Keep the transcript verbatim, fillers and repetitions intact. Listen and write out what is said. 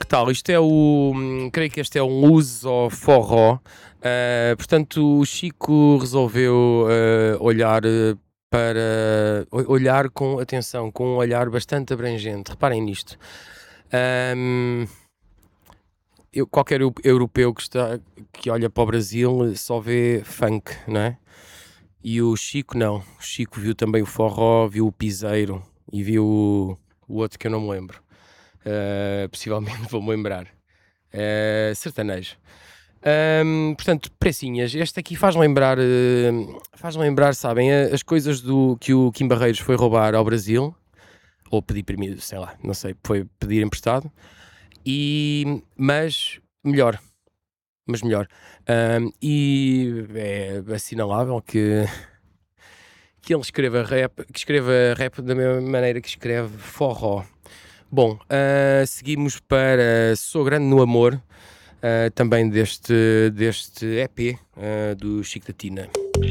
que tal? Isto é o. hum, Creio que este é um uso forró. Ah, portanto, o Chico resolveu ah, olhar eh, para. o- Olhar com atenção, com um olhar bastante abrangente. Reparem nisto. Ahm, eu- qualquer eu- europeu que, está, que olha para o Brasil só vê funk, não é? E o Chico não. O Chico viu também o forró, viu o piseiro e viu o, o outro que eu não me lembro. Ah, possivelmente vou-me lembrar. Ah, sertanejo. Ahm, portanto, precinhas, este aqui faz lembrar, eh, faz lembrar, sabem, a- as coisas do, que o Kim Barreiros foi roubar ao Brasil, ou pedir primeiro, sei lá, não sei, foi pedir emprestado, e, mas melhor, mas melhor. Ahm, e é assinalável que, que ele escreva rap, que escreva rap da mesma maneira que escreve forró. Bom, ah, seguimos para Sou Grande no Amor, ah, também deste, deste E P ah, do Chico da Tina.